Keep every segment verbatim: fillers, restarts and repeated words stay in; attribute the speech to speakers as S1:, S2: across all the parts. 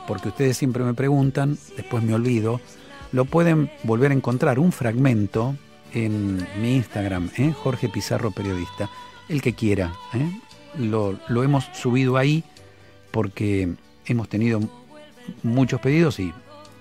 S1: porque ustedes siempre me preguntan, después me olvido, lo pueden volver a encontrar, un fragmento en mi Instagram, ¿eh? Jorge Pizarro Periodista, el que quiera, ¿eh? lo, lo hemos subido ahí porque hemos tenido muchos pedidos y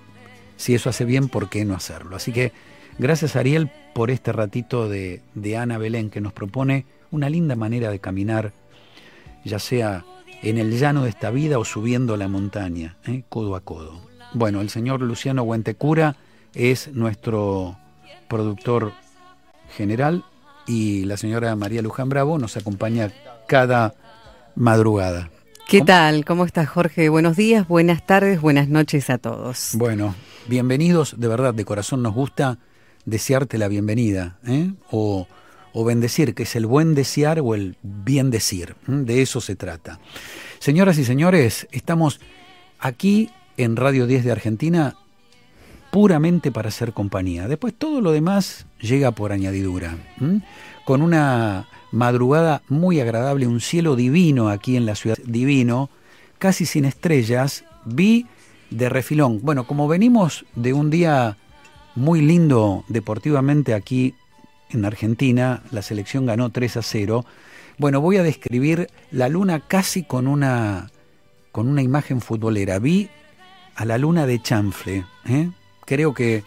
S1: si eso hace bien, ¿por qué no hacerlo? Así que gracias, Ariel, por este ratito de, de Ana Belén, que nos propone una linda manera de caminar, ya sea en el llano de esta vida o subiendo la montaña, ¿eh? codo a codo. Bueno, el señor Luciano Huentecura es nuestro productor general y la señora María Luján Bravo nos acompaña cada madrugada.
S2: ¿Qué
S1: ¿Cómo?
S2: tal? ¿Cómo estás, Jorge? Buenos días, buenas tardes, buenas noches a todos.
S1: Bueno, bienvenidos, de verdad, de corazón nos gusta desearte la bienvenida, ¿eh? o, o bendecir, que es el buen desear o el bien decir, ¿eh? De eso se trata. Señoras y señores, estamos aquí en Radio diez de Argentina puramente para hacer compañía. Después todo lo demás llega por añadidura, ¿eh? Con una madrugada muy agradable, un cielo divino aquí en la ciudad, divino, casi sin estrellas, vi de refilón. Bueno, como venimos de un día muy lindo deportivamente aquí en Argentina, la selección ganó tres a cero, bueno, voy a describir la luna casi con una, con una imagen futbolera. Vi a la luna de chanfle, ¿eh? Creo que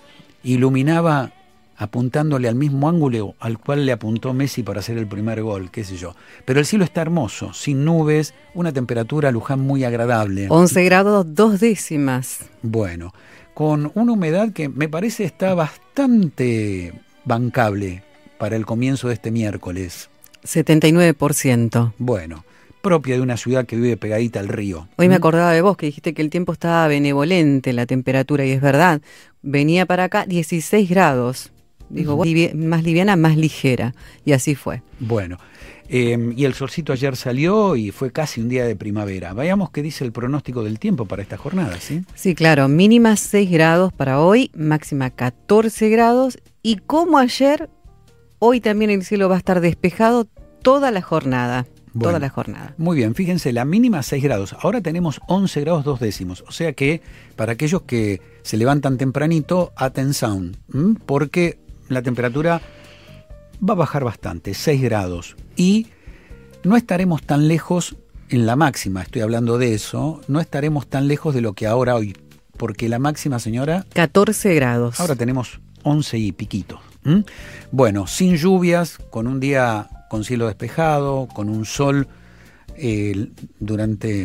S1: iluminaba apuntándole al mismo ángulo al cual le apuntó Messi para hacer el primer gol, qué sé yo. Pero el cielo está hermoso, sin nubes, una temperatura, Luján, muy agradable.
S2: once grados, dos décimas.
S1: Bueno, con una humedad que me parece está bastante bancable para el comienzo de este miércoles.
S2: setenta y nueve por ciento.
S1: Bueno, propia de una ciudad que vive pegadita al río.
S2: Hoy me acordaba de vos, que dijiste que el tiempo estaba benevolente, la temperatura, y es verdad. Venía para acá dieciséis grados. Digo, uh-huh. livi- más liviana, más ligera. Y así fue.
S1: Bueno, eh, y el solcito ayer salió y fue casi un día de primavera. Veamos qué dice el pronóstico del tiempo para esta jornada, ¿sí?
S2: Sí, claro. Mínima seis grados para hoy, máxima catorce grados. Y como ayer, hoy también el cielo va a estar despejado toda la jornada. Bueno, toda la jornada.
S1: Muy bien, fíjense, la mínima seis grados. Ahora tenemos once grados dos décimos. O sea que para aquellos que se levantan tempranito, atención, ¿m? Porque la temperatura va a bajar bastante, seis grados. Y no estaremos tan lejos en la máxima, estoy hablando de eso, no estaremos tan lejos de lo que ahora hoy. Porque la máxima, señora...
S2: catorce grados.
S1: Ahora tenemos once y piquito. ¿m? Bueno, sin lluvias, con un día con cielo despejado, con un sol eh, durante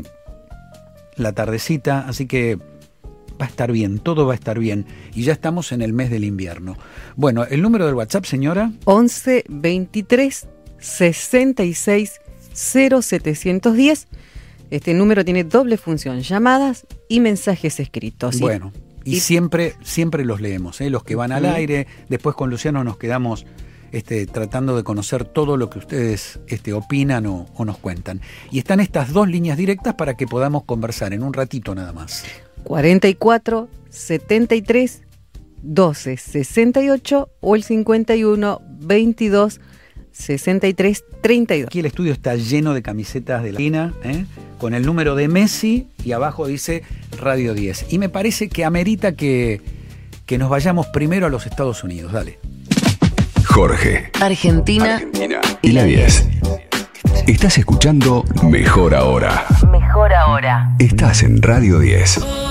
S1: la tardecita, así que va a estar bien, todo va a estar bien. Y ya estamos en el mes del invierno. Bueno, el número del WhatsApp, señora.
S2: once veintitrés sesenta y seis cero setecientos diez. Este número tiene doble función, llamadas y mensajes escritos.
S1: Bueno, y, y siempre, siempre los leemos, ¿eh? Los que van al uh-huh. aire. Después con Luciano nos quedamos Este, tratando de conocer todo lo que ustedes este, opinan o, o nos cuentan. Y están estas dos líneas directas para que podamos conversar en un ratito nada más.
S2: cuarenta y cuatro, setenta y tres, doce, sesenta y ocho o el cincuenta y uno, veintidós, sesenta y tres, treinta y dos.
S1: Aquí el estudio está lleno de camisetas de la Argentina, ¿eh? Con el número de Messi y abajo dice Radio diez. Y me parece que amerita que, que nos vayamos primero a los Estados Unidos. Dale.
S3: Jorge,
S4: Argentina,
S3: Argentina y la diez. Estás escuchando Mejor Ahora.
S4: Mejor Ahora.
S3: Estás en Radio diez.